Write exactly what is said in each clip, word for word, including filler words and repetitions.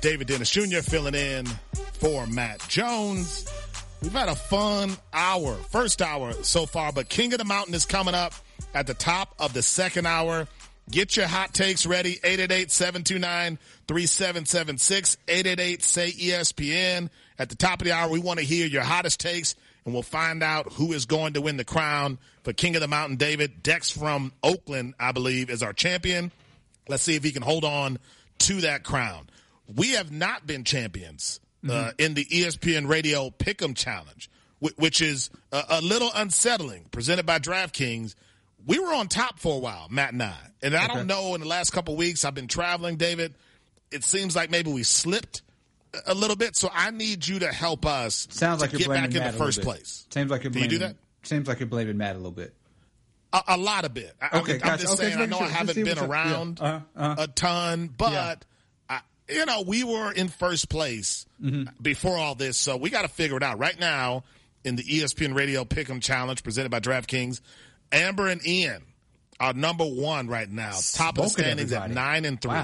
David Dennis Junior filling in for Matt Jones. We've had a fun hour, first hour so far, but King of the Mountain is coming up at the top of the second hour. Get your hot takes ready, eight eight eight, seven two nine, three seven seven six, eight eight eight, S A Y E S P N. At the top of the hour, we want to hear your hottest takes, and we'll find out who is going to win the crown for King of the Mountain. David, Dex from Oakland, I believe, is our champion. Let's see if he can hold on to that crown. We have not been champions uh, mm-hmm. in the E S P N Radio Pick'em Challenge, which is a, a little unsettling, presented by DraftKings. We were on top for a while, Matt and I. And I okay. don't know, in the last couple of weeks, I've been traveling, David. It seems like maybe we slipped a little bit, so I need you to help us Sounds to like you're get blaming back in Matt the first place. Seems like you're Can blaming, you do that? Seems like you're blaming Matt a little bit. A, a lot of bit. I, okay, I'm, gotcha. I'm just okay, saying, I know sure. I haven't been around yeah. uh-huh. Uh-huh. a ton, but, yeah. I, you know, we were in first place mm-hmm. before all this, so we got to figure it out. Right now, in the E S P N Radio Pick'em Challenge presented by DraftKings, Amber and Ian are number one right now, top Smoking of the standings everybody. at nine and three. Wow.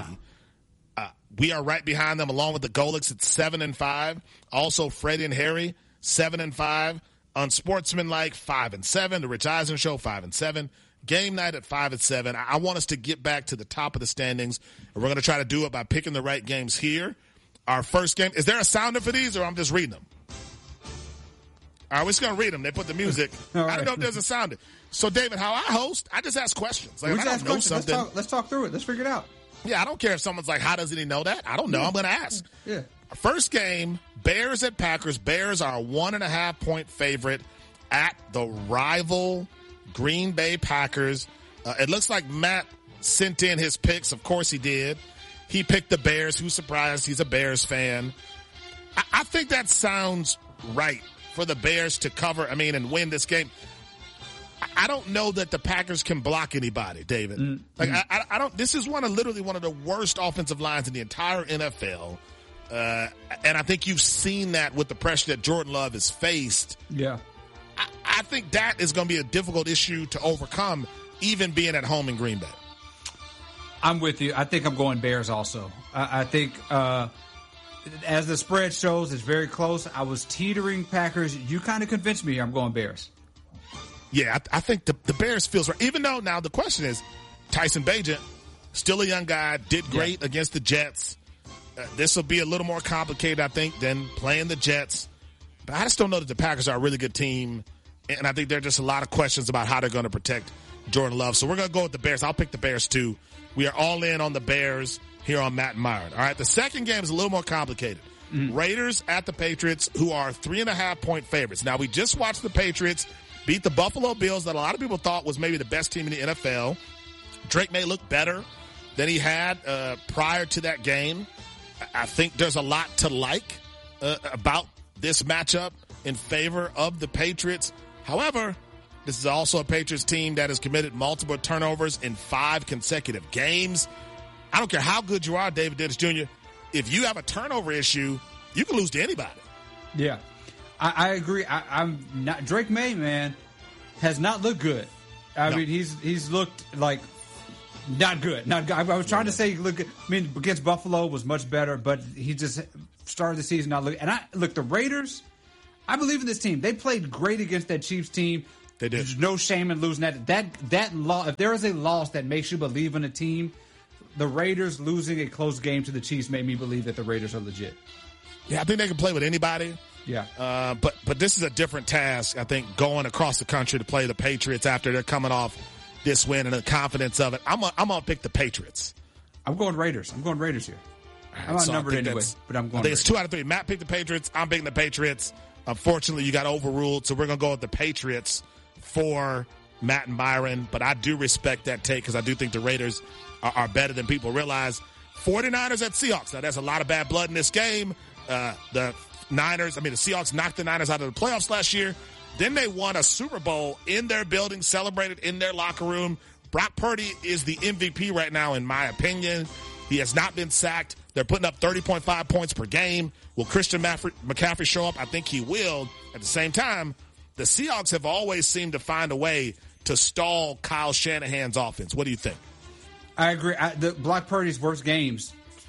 Uh, we are right behind them, along with the Golics at seven and five. Also, Freddie and Harry, seven and five. Unsportsmanlike, five and seven. The Rich Eisen Show, five and seven. Game Night at five and seven. I, I want us to get back to the top of the standings, and we're going to try to do it by picking the right games here. Our first game, is there a sounder for these, or I'm just reading them? All right, we're just going to read them. They put the music. Right. I don't know if there's a sounder. So, David, how I host, I just ask questions. Like, we if just I ask don't know questions. something. Let's talk, let's talk through it. Let's figure it out. Yeah, I don't care if someone's like, how doesn't he know that? I don't know. Yeah. I'm going to ask. Yeah. First game, Bears at Packers. Bears are a one and a half point favorite at the rival Green Bay Packers. Uh, it looks like Matt sent in his picks. Of course he did. He picked the Bears. Who's surprised? He's a Bears fan. I, I think that sounds right for the Bears to cover, I mean, and win this game. I, I don't know that the Packers can block anybody, David. Mm-hmm. Like I, I, I don't. This is one of literally one of the worst offensive lines in the entire N F L. Uh, and I think you've seen that with the pressure that Jordan Love has faced. Yeah. I, I think that is going to be a difficult issue to overcome, even being at home in Green Bay. I'm with you. I think I'm going Bears also. I, I think uh, as the spread shows, it's very close. I was teetering Packers. You kind of convinced me. I'm going Bears. Yeah, I, I think the, the Bears feels right. Even though now the question is, Tyson Bagent, still a young guy, did great yeah. against the Jets. Uh, this will be a little more complicated, I think, than playing the Jets. But I just don't know that the Packers are a really good team. And I think there are just a lot of questions about how they're going to protect Jordan Love. So we're going to go with the Bears. I'll pick the Bears, too. We are all in on the Bears here on Matt and Myron. All right, the second game is a little more complicated. Mm-hmm. Raiders at the Patriots, who are three and a half point favorites. Now, we just watched the Patriots beat the Buffalo Bills that a lot of people thought was maybe the best team in the N F L. Drake may look better than he had uh, prior to that game. I think there's a lot to like uh, about this matchup in favor of the Patriots. However, this is also a Patriots team that has committed multiple turnovers in five consecutive games. I don't care how good you are, David Dennis Junior If you have a turnover issue, you can lose to anybody. Yeah, I, I agree. I, I'm not Drake May, man, has not looked good. I no. mean, he's he's looked like not good. Not good. I, I was trying to say, look, I mean, against Buffalo was much better, but he just started the season not looking. And I look, the Raiders, I believe in this team. They played great against that Chiefs team. They did. There's no shame in losing that. That that loss. If there is a loss that makes you believe in a team, the Raiders losing a close game to the Chiefs made me believe that the Raiders are legit. Yeah, I think they can play with anybody. Yeah. Uh, but but this is a different task, I think, going across the country to play the Patriots after they're coming off this win and the confidence of it. I'm a, I'm going to pick the Patriots. I'm going Raiders. I'm going Raiders here. Right, I'm so outnumbered anyway, but I'm going I think Raiders. It's two out of three. Matt picked the Patriots. I'm picking the Patriots. Unfortunately, you got overruled, so we're going to go with the Patriots for Matt and Byron. But I do respect that take because I do think the Raiders are, are better than people realize. forty-niners at Seahawks. Now, there's a lot of bad blood in this game. Uh, the Niners, I mean, the Seahawks knocked the Niners out of the playoffs last year. Then they won a Super Bowl in their building, celebrated in their locker room. Brock Purdy is the M V P right now, in my opinion. He has not been sacked. They're putting up thirty point five points per game. Will Christian McCaffrey show up? I think he will. At the same time, the Seahawks have always seemed to find a way to stall Kyle Shanahan's offense. What do you think? I agree. I, the Brock Purdy's worst games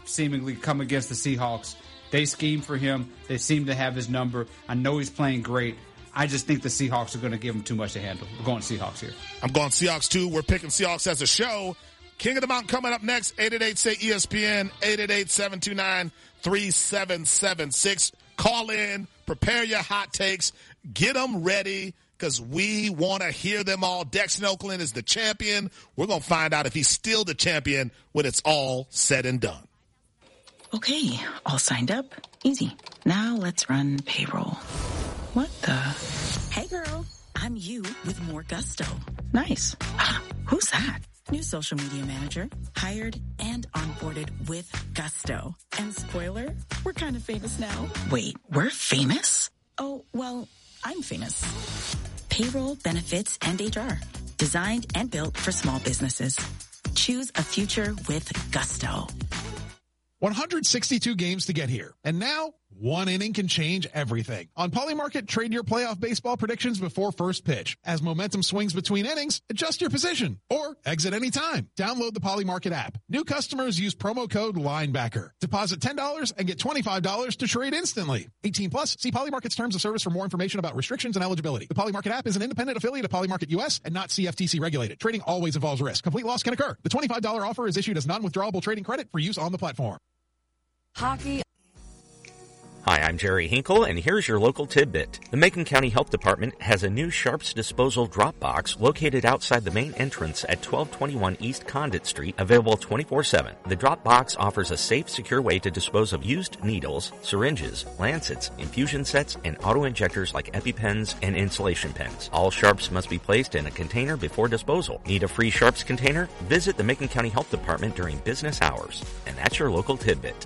seemingly come against the Seahawks. They scheme for him. They seem to have his number. I know he's playing great. I just think the Seahawks are going to give him too much to handle. We're going Seahawks here. I'm going Seahawks, too. We're picking Seahawks as a show. King of the Mountain coming up next. eight eight eight, S A Y, E S P N, eight eight eight, seven two nine, three seven seven six. Call in. Prepare your hot takes. Get them ready because we want to hear them all. Dexter Oakland is the champion. We're going to find out if he's still the champion when it's all said and done. Okay, all signed up. Easy. Now let's run payroll. What the? Hey, girl. I'm you with more gusto. Nice. Ah, who's that? New social media manager. Hired and onboarded with gusto. And spoiler, we're kind of famous now. Wait, we're famous? Oh, well, I'm famous. Payroll, benefits, and H R. Designed and built for small businesses. Choose a future with gusto. one hundred sixty-two games to get here. And now, one inning can change everything. On Polymarket, trade your playoff baseball predictions before first pitch. As momentum swings between innings, adjust your position or exit anytime. Download the Polymarket app. New customers use promo code LINEBACKER. Deposit ten dollars and get twenty-five dollars to trade instantly. eighteen plus, see Polymarket's terms of service for more information about restrictions and eligibility. The Polymarket app is an independent affiliate of Polymarket U S and not C F T C regulated. Trading always involves risk. Complete loss can occur. The twenty-five dollars offer is issued as non-withdrawable trading credit for use on the platform. Hockey. Hi, I'm Jerry Hinkle, and here's your local tidbit. The Macon County Health Department has a new Sharps Disposal drop box located outside the main entrance at twelve twenty-one East Condit Street, available twenty-four seven. The drop box offers a safe, secure way to dispose of used needles, syringes, lancets, infusion sets, and auto-injectors like EpiPens and insulation pens. All Sharps must be placed in a container before disposal. Need a free Sharps container? Visit the Macon County Health Department during business hours. And that's your local tidbit.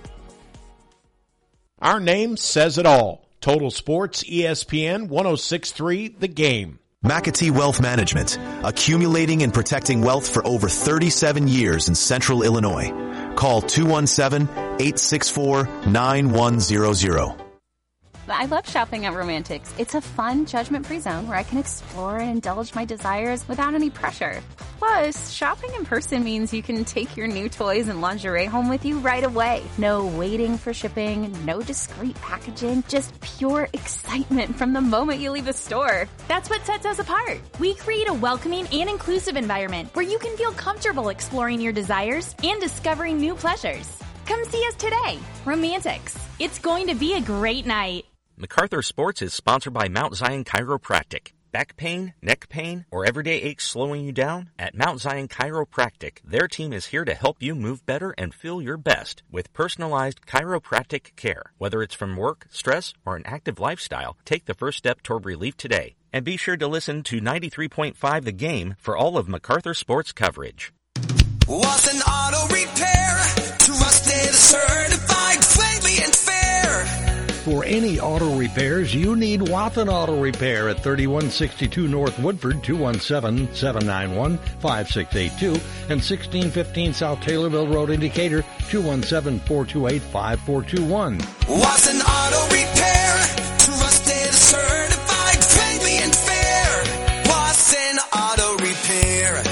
Our name says it all. Total Sports, E S P N, ten sixty-three, The Game. McAtee Wealth Management, accumulating and protecting wealth for over thirty-seven years in central Illinois. Call two one seven, eight six four, nine one zero zero. I love shopping at Romantics. It's a fun, judgment-free zone where I can explore and indulge my desires without any pressure. Plus, shopping in person means you can take your new toys and lingerie home with you right away. No waiting for shipping, no discreet packaging, just pure excitement from the moment you leave the store. That's what sets us apart. We create a welcoming and inclusive environment where you can feel comfortable exploring your desires and discovering new pleasures. Come see us today. Romantics. It's going to be a great night. MacArthur Sports is sponsored by Mount Zion Chiropractic. Back pain, neck pain, or everyday aches slowing you down? At Mount Zion Chiropractic, their team is here to help you move better and feel your best with personalized chiropractic care. Whether it's from work, stress, or an active lifestyle, take the first step toward relief today. And be sure to listen to ninety-three point five The Game for all of MacArthur Sports coverage. Was an auto repair, trusted, certified, friendly, and fair. For any auto repairs, you need Wathen Auto Repair at thirty-one sixty-two North Woodford, two one seven, seven nine one, five six eight two, and sixteen fifteen South Taylorville Road, Indicator, two one seven, four two eight, five four two one. Was an auto repair, trusted, certified, friendly, and fair. Was an auto repair.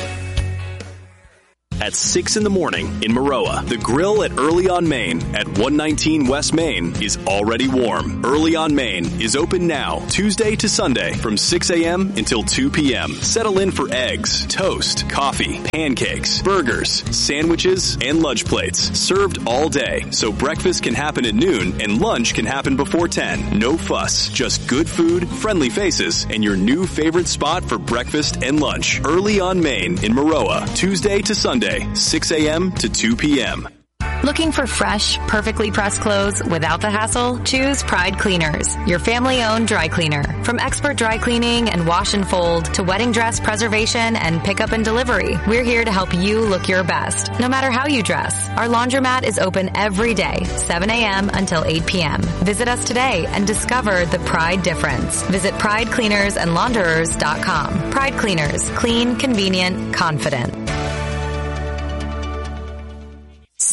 At six in the morning in Maroa, the grill at Early on Main at one nineteen West Main is already warm. Early on Main is open now, Tuesday to Sunday from six a.m. until two p.m. Settle in for eggs, toast, coffee, pancakes, burgers, sandwiches, and lunch plates served all day. So breakfast can happen at noon and lunch can happen before ten. No fuss, just good food, friendly faces, and your new favorite spot for breakfast and lunch. Early on Main in Maroa, Tuesday to Sunday, six a.m. to two p.m. Looking for fresh, perfectly pressed clothes without the hassle? Choose Pride Cleaners, your family-owned dry cleaner. From expert dry cleaning and wash and fold to wedding dress preservation and pickup and delivery, we're here to help you look your best, no matter how you dress. Our laundromat is open every day, seven a.m. until eight p.m. Visit us today and discover the Pride difference. Visit pride cleaners and launderers dot com. Pride Cleaners, clean, convenient, confident.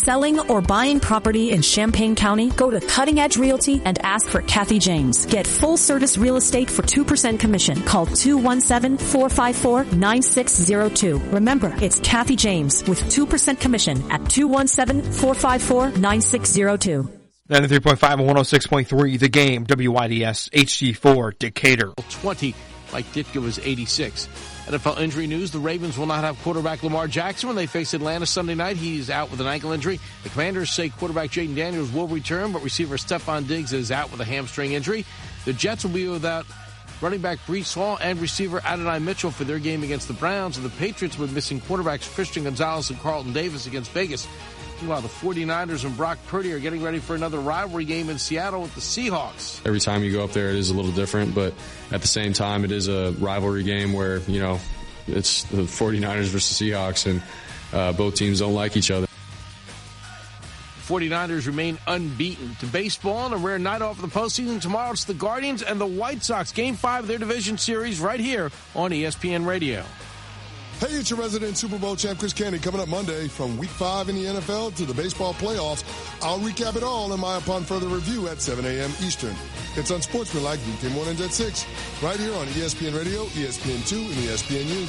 Selling or buying property in Champaign County? Go to Cutting Edge Realty and ask for Kathy James. Get full service real estate for two percent commission. Call two one seven, four five four, nine six zero two. Remember, it's Kathy James with two percent commission at two one seven, four five four, nine six zero two. ninety-three point five and one oh six point three, The Game, W Y D S, H G four, Decatur. twenty, Mike Ditka was eighty-six. N F L injury news, the Ravens will not have quarterback Lamar Jackson when they face Atlanta Sunday night. He's out with an ankle injury. The Commanders say quarterback Jaden Daniels will return, but receiver Stephon Diggs is out with a hamstring injury. The Jets will be without running back Breece Hall and receiver Adonai Mitchell for their game against the Browns, and the Patriots will be missing quarterbacks Christian Gonzalez and Carlton Davis against Vegas. Meanwhile, the forty-niners and Brock Purdy are getting ready for another rivalry game in Seattle with the Seahawks. Every time you go up there, it is a little different, but at the same time, it is a rivalry game where, you know, it's the forty-niners versus Seahawks, and uh, both teams don't like each other. forty-niners remain unbeaten. To baseball and a rare night off of the postseason. Tomorrow it's the Guardians and the White Sox. Game five of their division series right here on E S P N Radio. Hey, it's your resident Super Bowl champ, Chris Candy, coming up Monday from week five in the N F L to the baseball playoffs. I'll recap it all in my Upon Further Review at seven a.m. Eastern. It's Unsportsmanlike weekday mornings at six, right here on E S P N Radio, E S P N two, and E S P N U.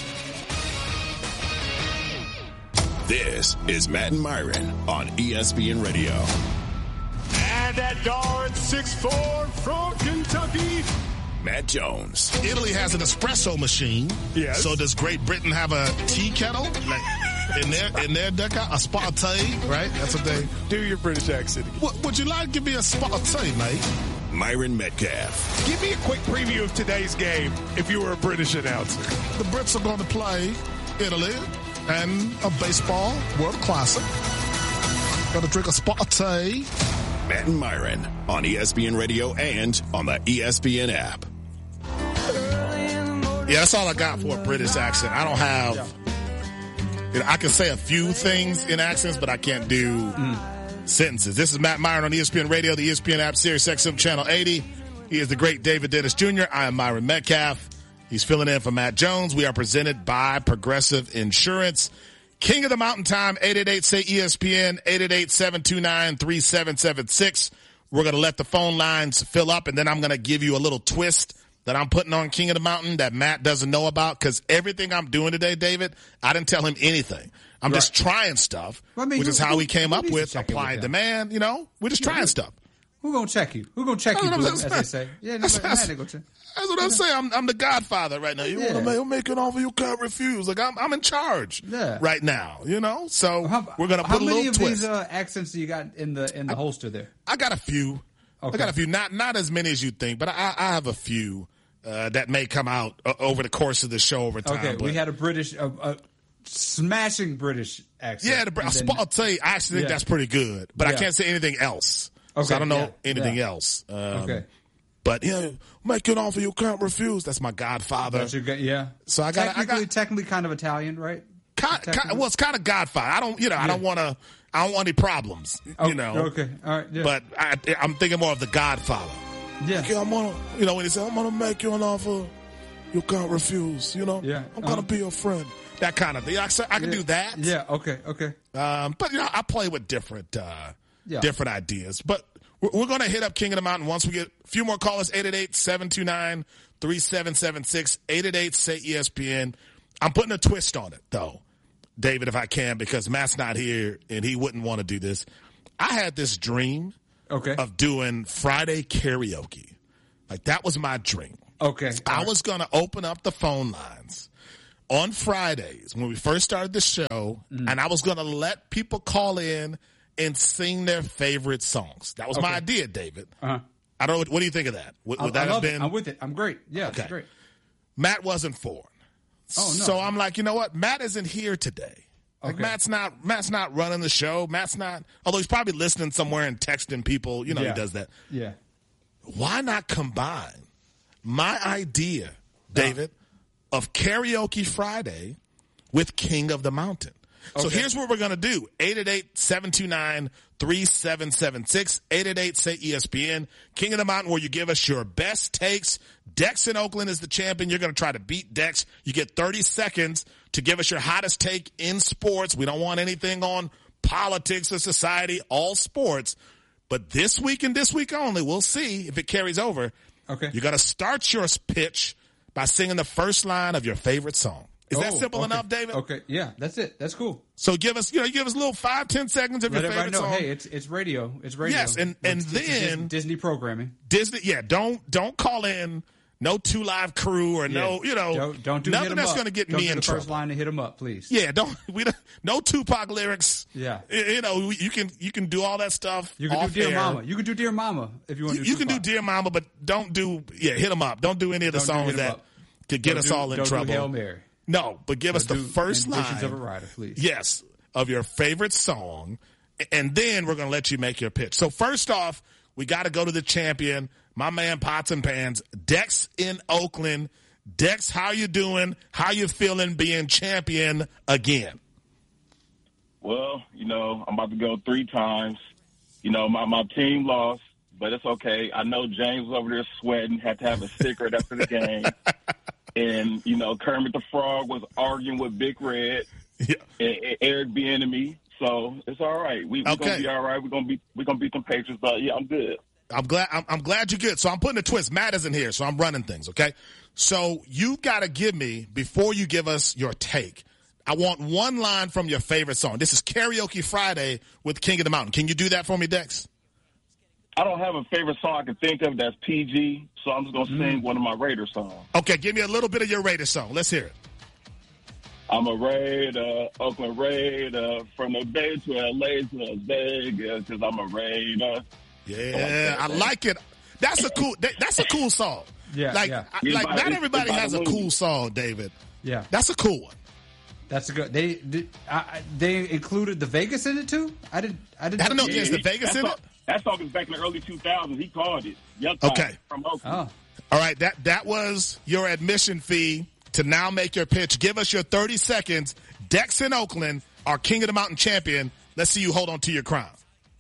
This is Matt and Myron on E S P N Radio. And that guard, six foot four from Kentucky, Matt Jones. Italy has an espresso machine. Yes. So does Great Britain have a tea kettle? Like in their in their deck out, a spartay, right? That's what they do. Your British accent. What, would you like to give me a spartay, mate? Myron Metcalf. Give me a quick preview of today's game if you were a British announcer. The Brits are going to play Italy and a baseball World Classic. Got to drink a spartay. Matt and Myron on E S P N Radio and on the E S P N app. Yeah, that's all I got for a British accent. I don't have, you know, I can say a few things in accents, but I can't do mm. sentences. This is Matt Myron on E S P N Radio, the E S P N app, Sirius X M Channel eighty. He is the great David Dennis Junior I am Myron Metcalf. He's filling in for Matt Jones. We are presented by Progressive Insurance. King of the Mountain Time, eight eight eight, say E S P N, eight eight eight, seven two nine, three seven seven six. We're going to let the phone lines fill up, and then I'm going to give you a little twist that I'm putting on King of the Mountain that Matt doesn't know about, because everything I'm doing today, David, I didn't tell him anything. I'm right. just trying stuff, well, I mean, which who, is how who, we came up with apply and demand. You know, we're just yeah, trying who, stuff. Who gonna check you? Who gonna check you, as they say? Yeah, no, that's, that's, that's, that's what I'm saying. I'm, I'm the Godfather right now. You yeah. want to make, make an offer you can't refuse. Like I'm, I'm in charge yeah. right now. You know, so how, we're gonna put a little twist. How many of these uh, accents do you got in the in the I, holster there? I got a few. Okay. I got a few. Not not as many as you think, but I, I have a few uh, that may come out uh, over the course of the show over time. Okay, but, we had a British, a, a smashing British accent. Yeah, the, then, I'll tell you, I actually think yeah. that's pretty good, but yeah. I can't say anything else. Okay, so I don't know yeah, anything yeah. else. Um, okay. But, you know, make an offer you can't refuse. That's my Godfather. That's your, yeah. So I got technically, I got, technically kind of Italian, right? Kind, kind, well, it's kind of Godfather. I don't, you know, yeah. I don't want to, I don't want any problems, oh, you know. Okay, all right. Yeah. But I, I'm thinking more of the Godfather. Yeah. Okay, I'm gonna, you know, when he said, I'm going to make you an offer you can't refuse, you know. Yeah. I'm going to uh-huh. be your friend. That kind of thing. I, I can yeah. do that. Yeah, okay, okay. Um, but, you know, I play with different, uh, yeah. different ideas. But we're going to hit up King of the Mountain once we get a few more callers, eight eight eight, seven two nine, three seven seven six, eight eight eight, say E S P N. I'm putting a twist on it, though, David, if I can, because Matt's not here and he wouldn't want to do this. I had this dream okay. of doing Friday karaoke. Like, that was my dream. Okay. I right. was going to open up the phone lines on Fridays when we first started the show, mm. and I was going to let people call in and sing their favorite songs. That was okay. my idea, David. Uh-huh. I don't know. What, what do you think of that? Would, would I, that I have been? It. I'm with it. I'm great. Yeah, okay. It's great. Matt wasn't for it. Oh, no. So I'm like, you know what? Matt isn't here today. Like okay. Matt's not. Matt's not running the show. Matt's not. Although he's probably listening somewhere and texting people. You know, yeah. he does that. Yeah. Why not combine my idea, David, uh. of Karaoke Friday with King of the Mountain? So okay. here's what we're going to do. eight eight eight, seven two nine, three seven seven six. eight eight eight, say E S P N. King of the Mountain, where you give us your best takes. Dex in Oakland is the champion. You're going to try to beat Dex. You get thirty seconds to give us your hottest take in sports. We don't want anything on politics or society, all sports. But this week and this week only, we'll see if it carries over. Okay. You're going to start your pitch by singing the first line of your favorite song. Is oh, that simple okay. enough, David? Okay. Yeah, that's it. That's cool. So give us, you know, give us a little five, ten seconds of Let your favorite everybody know, song. hey, it's it's radio. It's radio. Yes, and, and it's, then it's Disney programming. Disney, yeah. Don't don't call in no Two Live Crew or Yeah. no, you know, don't, don't do nothing that's going to get don't me do in the trouble. First line to hit them up, please. Yeah, don't we don't, no Tupac lyrics. Yeah, you know, you can you can do all that stuff. You can off do Dear air. Mama. You can do Dear Mama if you want You, to. you can do Dear Mama, but don't do yeah, hit them up. Don't do any of the Don't do songs Hit 'em that Up. could get Don't us do- all in don't do trouble. Hail Mary. No, but give us the Don't do first Renditions line of a Rider, please. Yes, of your favorite song, and then we're going to let you make your pitch. So first off, we got to go to the champion, my man Pots and Pans, Dex in Oakland. Dex, how you doing? How you feeling being champion again? Well, you know, I'm about to go three times. You know, my, my team lost, but it's okay. I know James was over there sweating, had to have a cigarette after the game. And, you know, Kermit the Frog was arguing with Big Red yeah. and, and Eric Bieniemy. So it's all right. We, we're Okay. going to be all right. We're going to be we're gonna beat them Patriots, but, yeah, I'm good. I'm glad. I'm, I'm glad you're good. So I'm putting a twist. Matt isn't here, so I'm running things. Okay. So you got to give me before you give us your take. I want one line from your favorite song. This is Karaoke Friday with King of the Mountain. Can you do that for me, Dex? I don't have a favorite song I can think of that's P G, so I'm just going to sing one of my Raider songs. Okay, give me a little bit of your Raider song. Let's hear it. I'm a Raider, Oakland Raider, from the Bay to L A to Las Vegas, because I'm a Raider. Yeah, I like it. That's a cool. that- That's a cool song. Yeah, like, yeah. I- like not everybody has a cool song, David. Yeah, that's a cool one. That's a good. They did, I, they included the Vegas in it too. I didn't. I didn't. I don't know if there's the Vegas that in song, it. That song is back in the early two thousands. He called it. Young Okay. Time From Oakland. Oh. All right, that that was your admission fee to now make your pitch. Give us your thirty seconds. Dex in Oakland, our King of the Mountain champion. Let's see you hold on to your crown.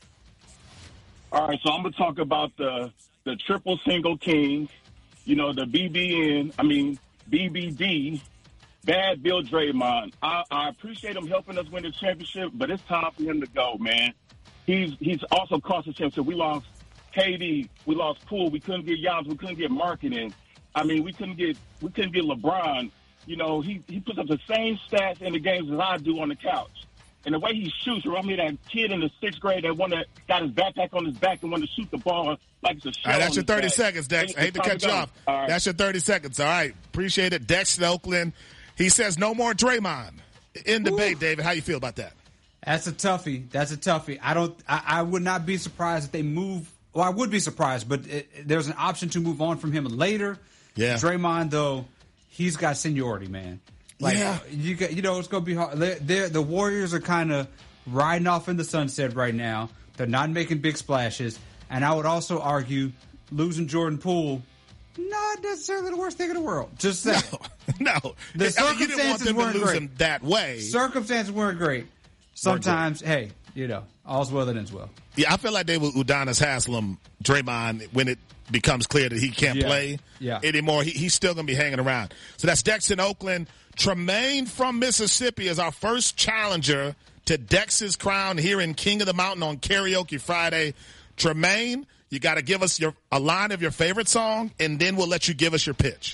All right, so I'm going to talk about the the triple single kings, you know, the B B N, I mean, B B D, Bad Bill Draymond. I, I appreciate him helping us win the championship, but it's time for him to go, man. He's he's also cost us championship. We lost K D, we lost Poole, we couldn't get Giannis, we couldn't get marketing. I mean, we couldn't get we couldn't get LeBron. You know, he, he puts up the same stats in the games as I do on the couch. And the way he shoots, remind me of that kid in the sixth grade that one that got his backpack on his back and wanted to shoot the ball like it's a shell. All right, that's on your his thirty back. seconds, Dex. I hate to It's cut you time off. go. All right. That's your thirty seconds. All right, appreciate it. Dex in Oakland. He says no more Draymond. In debate, David. How you feel about that? That's a toughie. That's a toughie. I don't. I, I would not be surprised if they move. Well, I would be surprised, but it, there's an option to move on from him later. Yeah. Draymond, though, he's got seniority, man. Like, Yeah. you got, you know, it's gonna be hard. They're, they're, the Warriors are kind of riding off in the sunset right now. They're not making big splashes, and I would also argue losing Jordan Poole. Not necessarily the worst thing in the world. Just saying. No, The I mean, you didn't want circumstances them to weren't lose great. him that way. Circumstances weren't great. Sometimes, hey, you know, all's well that ends well. Yeah, I feel like they will Udonis Haslam, Draymond, when it becomes clear that he can't Yeah. play Yeah. anymore. He, he's still going to be hanging around. So that's Dex in Oakland. Tremaine from Mississippi is our first challenger to Dex's crown here in King of the Mountain on Karaoke Friday. Tremaine, you got to give us your a line of your favorite song, and then we'll let you give us your pitch.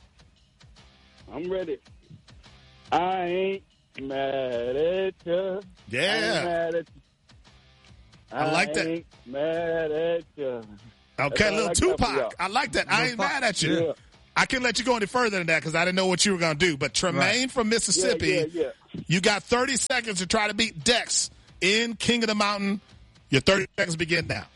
I'm ready. I ain't mad at you. Yeah. I ain't mad at you. I like that. ain't mad at you. Okay, That's all little I got for y'all. Tupac. I like that. I ain't mad at you. Yeah. I can let you go any further than that because I didn't know what you were going to do. But Tremaine Right. from Mississippi, Yeah, yeah, yeah. you got thirty seconds to try to beat Dex in King of the Mountain. Your thirty seconds begin now.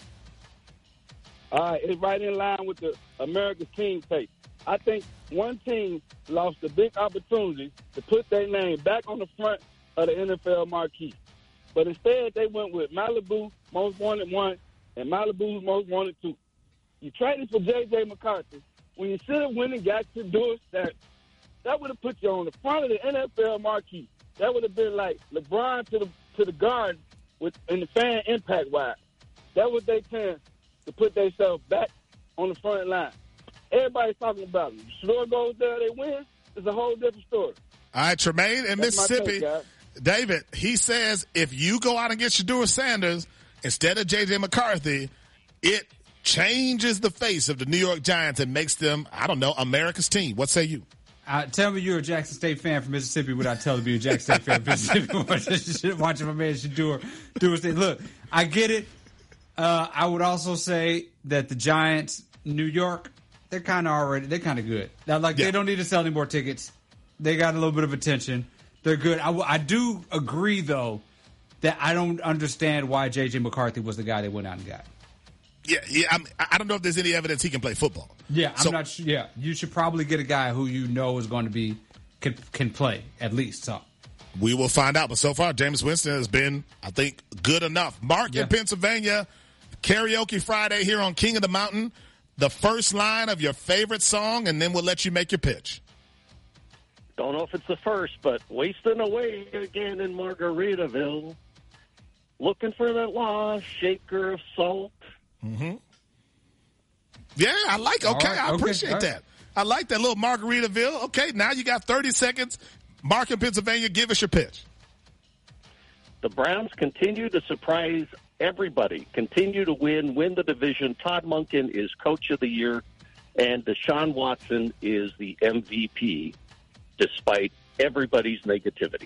All right, it's right in line with the America's team tape. I think one team lost a big opportunity to put their name back on the front of the N F L marquee. But instead, they went with Malibu, most wanted one, and Malibu's most wanted two. You traded for J J. McCarthy when you should have went and got your Doris that that would have put you on the front of the N F L marquee. That would have been like LeBron to the to the guard with in the fan impact wise. That was their chance to put themselves back on the front line. Everybody's talking about them. Shore goes there, they win. It's a whole different story. All right, Tremaine in That's my Mississippi. take, guys. David, he says if you go out and get Shedeur Sanders instead of J J McCarthy, it changes the face of the New York Giants and makes them, I don't know, America's team. What say you? Uh, tell me you're a Jackson State fan from Mississippi without telling me you're a Jackson State fan from Mississippi. Watching my man Shedeur do his thing. Look, I get it. Uh, I would also say that the Giants, New York, they're kind of already, they're kind of good. Now, like, yeah. They don't need to sell any more tickets. They got a little bit of attention. They're good. I, I do agree, though, that I don't understand why J J McCarthy was the guy they went out and got. Yeah, yeah. I'm, I don't know if there's any evidence he can play football. Yeah, I'm so, not sure. Yeah, you should probably get a guy who you know is going to be can can play at least some. We will find out. But so far, Jameis Winston has been, I think, good enough. Mark yeah. in Pennsylvania, Karaoke Friday here on King of the Mountain. The first line of your favorite song, and then we'll let you make your pitch. Don't know if it's the first, but wasting away again in Margaritaville, looking for that lost shaker of salt. Mm-hmm. Yeah, I like. Okay, right, I okay, appreciate right. that. I like that little Margaritaville. Okay, now you got thirty seconds. Mark in Pennsylvania, give us your pitch. The Browns continue to surprise everybody, continue to win, win the division. Todd Monken is Coach of the Year, and Deshaun Watson is the M V P, despite everybody's negativity.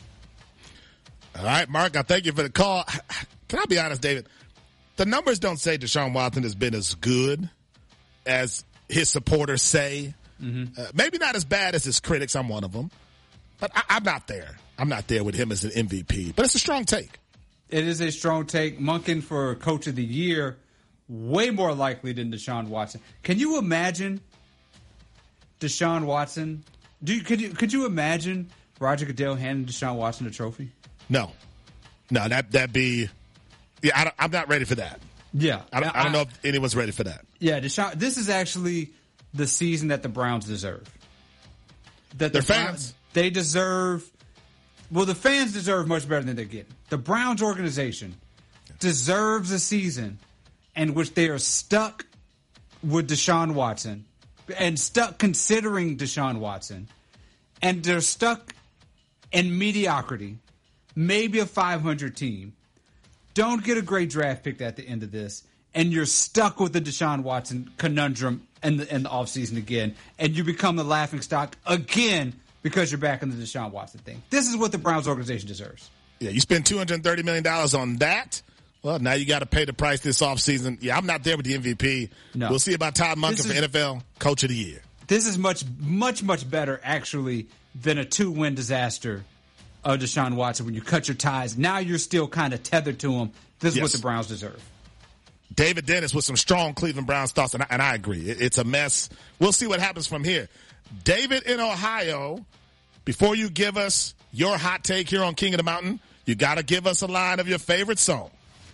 All right, Mark, I thank you for the call. Can I be honest, David? The numbers don't say Deshaun Watson has been as good as his supporters say. Mm-hmm. Uh, maybe not as bad as his critics. I'm one of them. But I, I'm not there. I'm not there with him as an M V P. But it's a strong take. It is a strong take. Monken for Coach of the Year, way more likely than Deshaun Watson. Can you imagine Deshaun Watson? Do you, could you could you imagine Roger Goodell handing Deshaun Watson a trophy? No. No, that, that'd be... Yeah, I don't, I'm not ready for that. Yeah. I don't, I don't know if anyone's ready for that. Yeah, Deshaun, this is actually the season that the Browns deserve. That Their the fans. Browns, they deserve... Well, the fans deserve much better than they're getting. The Browns organization deserves a season in which they are stuck with Deshaun Watson and stuck considering Deshaun Watson, and they're stuck in mediocrity, maybe a five hundred team. Don't get a great draft pick at the end of this, and you're stuck with the Deshaun Watson conundrum in the, in the offseason again, and you become the laughingstock again because you're back in the Deshaun Watson thing. This is what the Browns organization deserves. Yeah, you spend two hundred thirty million dollars on that. Well, now you got to pay the price this offseason. Yeah, I'm not there with the M V P. No. We'll see about Todd Monken for N F L Coach of the Year. This is much, much, much better, actually, than a two-win disaster of Deshaun Watson when you cut your ties. Now you're still kind of tethered to him. This is yes. what the Browns deserve. David Dennis with some strong Cleveland Browns thoughts, and I, and I agree. It, it's a mess. We'll see what happens from here. David in Ohio, before you give us your hot take here on King of the Mountain, you got to give us a line of your favorite song.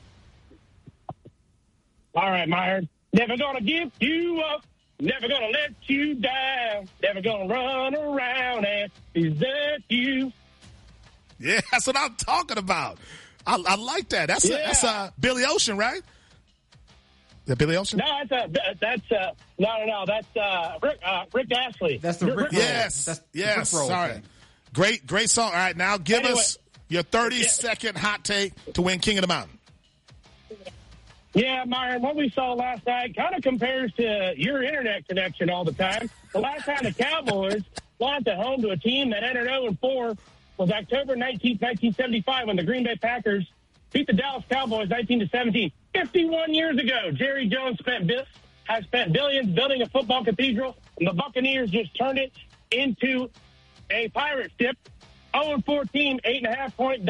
All right, Myers. Never gonna give you up. Never gonna let you down. Never gonna run around and desert you. Yeah, that's what I'm talking about. I, I like that. That's yeah. a, that's uh, Billy Ocean, right? Is that Billy Ocean? No, that's a, that's a, no, no, no. That's uh, Rick, uh, Rick Astley. That's the Rick. Rick yes, that's yes. Rick Sorry, thing. great, great song. All right, now give anyway, us your thirty yeah. second hot take to win King of the Mountain. Yeah, Myron, what we saw last night kind of compares to your internet connection all the time. The last time the Cowboys lost at home to a team that entered oh and four was October nineteenth, nineteen seventy-five, when the Green Bay Packers beat the Dallas Cowboys nineteen to seventeen. fifty-one years ago, Jerry Jones spent has spent billions building a football cathedral, and the Buccaneers just turned it into a pirate ship. oh and four team, eight and a half point